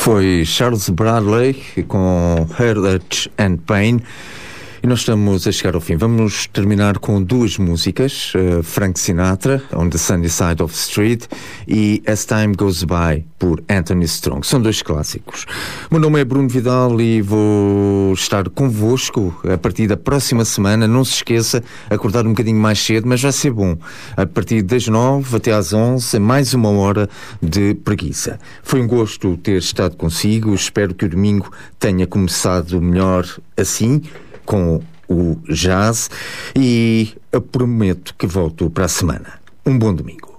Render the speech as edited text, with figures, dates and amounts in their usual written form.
Foi Charles Bradley com Heritage and Pain. E nós estamos a chegar ao fim. Vamos terminar com duas músicas, Frank Sinatra, On the Sunny Side of the Street, e As Time Goes By, por Anthony Strong. São dois clássicos. O meu nome é Bruno Vidal e vou estar convosco a partir da próxima semana. Não se esqueça, acordar um bocadinho mais cedo, mas vai ser bom. A partir das 9 até às 11, mais uma hora de preguiça. Foi um gosto ter estado consigo. Espero que o domingo tenha começado melhor assim, com o jazz, e eu prometo que volto para a semana. Um bom domingo.